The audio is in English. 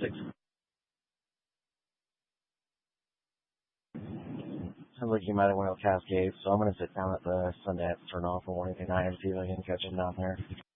Six. Sounds like you might have went to Cascades, so I'm going to sit down at the Sundance turn off for Wednesday night and see if I can catch him down there.